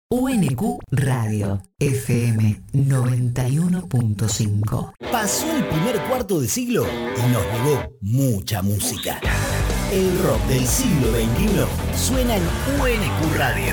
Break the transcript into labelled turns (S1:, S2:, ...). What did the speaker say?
S1: UNQ Radio, FM 91.5.
S2: Pasó el primer cuarto de siglo y nos llegó mucha música. El rock del siglo XXI suena en UNQ Radio.